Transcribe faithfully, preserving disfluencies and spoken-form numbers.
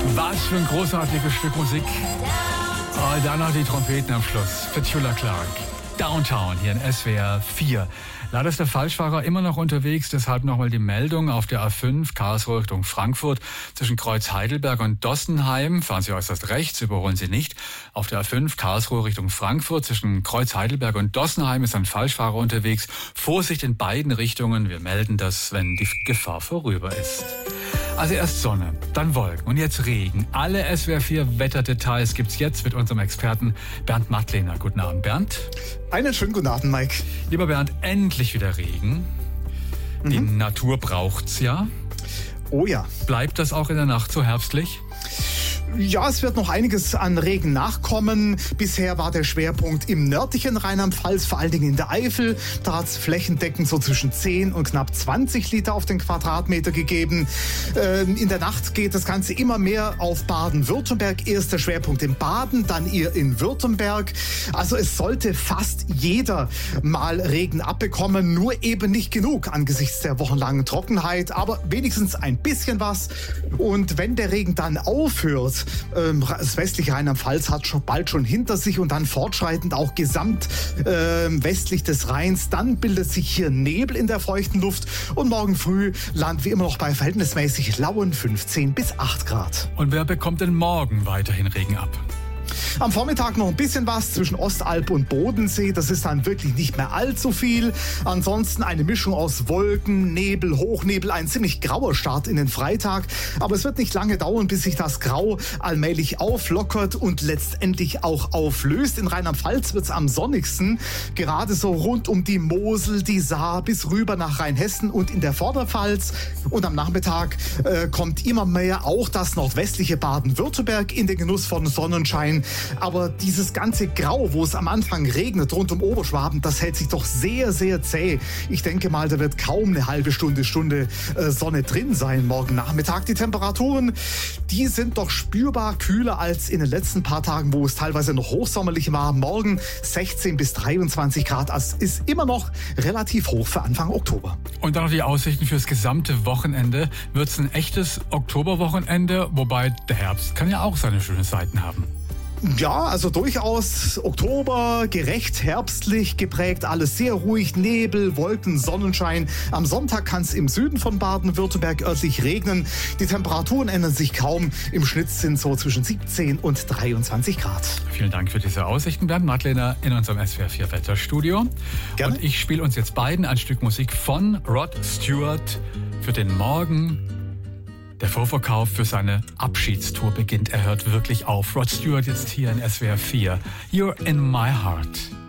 Was für ein großartiges Stück Musik. Oh, dann noch die Trompeten am Schluss. Petula Clark. Downtown hier in S W R vier. Leider ist der Falschfahrer immer noch unterwegs, deshalb nochmal die Meldung auf der A fünf, Karlsruhe Richtung Frankfurt, zwischen Kreuz Heidelberg und Dossenheim. Fahren Sie äußerst rechts, überholen Sie nicht. Auf der A fünf, Karlsruhe Richtung Frankfurt, zwischen Kreuz Heidelberg und Dossenheim ist ein Falschfahrer unterwegs. Vorsicht in beiden Richtungen, wir melden das, wenn die Gefahr vorüber ist. Also erst Sonne, dann Wolken und jetzt Regen. Alle S W R vier Wetterdetails gibt's jetzt mit unserem Experten Bernd Mattlehner. Guten Abend, Bernd. Einen schönen guten Abend, Mike. Lieber Bernd, endlich wieder Regen. Mhm. Die Natur braucht's ja. Oh ja. Bleibt das auch in der Nacht so herbstlich? Ja, es wird noch einiges an Regen nachkommen. Bisher war der Schwerpunkt im nördlichen Rheinland-Pfalz, vor allen Dingen in der Eifel. Da hat es flächendeckend so zwischen zehn und knapp zwanzig Liter auf den Quadratmeter gegeben. Ähm, in der Nacht geht das Ganze immer mehr auf Baden-Württemberg. Erst der Schwerpunkt in Baden, dann eher in Württemberg. Also es sollte fast jeder mal Regen abbekommen, nur eben nicht genug angesichts der wochenlangen Trockenheit, aber wenigstens ein bisschen was. Und wenn der Regen dann aufhört, das westliche Rheinland-Pfalz hat schon bald schon hinter sich und dann fortschreitend auch gesamt äh, westlich des Rheins. Dann bildet sich hier Nebel in der feuchten Luft und morgen früh landen wir immer noch bei verhältnismäßig lauen fünfzehn bis acht Grad. Und wer bekommt denn morgen weiterhin Regen ab? Am Vormittag noch ein bisschen was zwischen Ostalb und Bodensee. Das ist dann wirklich nicht mehr allzu viel. Ansonsten eine Mischung aus Wolken, Nebel, Hochnebel, ein ziemlich grauer Start in den Freitag. Aber es wird nicht lange dauern, bis sich das Grau allmählich auflockert und letztendlich auch auflöst. In Rheinland-Pfalz wird es am sonnigsten. Gerade so rund um die Mosel, die Saar bis rüber nach Rheinhessen und in der Vorderpfalz. Und am Nachmittag äh, kommt immer mehr auch das nordwestliche Baden-Württemberg in den Genuss von Sonnenschein. Aber dieses ganze Grau, wo es am Anfang regnet rund um Oberschwaben, das hält sich doch sehr, sehr zäh. Ich denke mal, da wird kaum eine halbe Stunde, Stunde äh, Sonne drin sein morgen Nachmittag. Die Temperaturen, die sind doch spürbar kühler als in den letzten paar Tagen, wo es teilweise noch hochsommerlich war. Morgen sechzehn bis dreiundzwanzig Grad. Das ist immer noch relativ hoch für Anfang Oktober. Und dann noch die Aussichten fürs gesamte Wochenende. Wird es ein echtes Oktoberwochenende? Wobei der Herbst kann ja auch seine schönen Seiten haben. Ja, also durchaus Oktober, gerecht, herbstlich geprägt, alles sehr ruhig, Nebel, Wolken, Sonnenschein. Am Sonntag kann es im Süden von Baden-Württemberg örtlich regnen. Die Temperaturen ändern sich kaum. Im Schnitt sind so zwischen siebzehn und dreiundzwanzig Grad. Vielen Dank für diese Aussichten, Bernd Mattlehner in unserem S W R vier Wetterstudio. Gerne. Und ich spiele uns jetzt beiden ein Stück Musik von Rod Stewart für den Morgen. Der Vorverkauf für seine Abschiedstour beginnt. Er hört wirklich auf. Rod Stewart jetzt hier in S W R vier. You're in my heart.